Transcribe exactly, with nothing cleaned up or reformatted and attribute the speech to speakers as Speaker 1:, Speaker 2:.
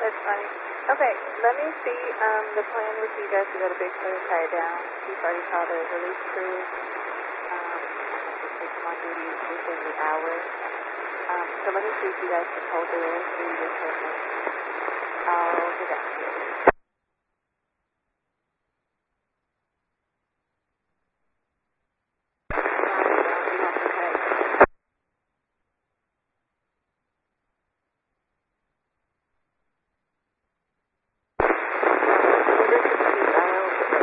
Speaker 1: That's funny. Okay, let me see. Um, the plan was for you guys to go to Big Sur and tie it down. Chief already called the relief crew. Um, just take them on duty within the hour. Um, so let me see if you guys can hold the rest or you just take them. I'll get back to you.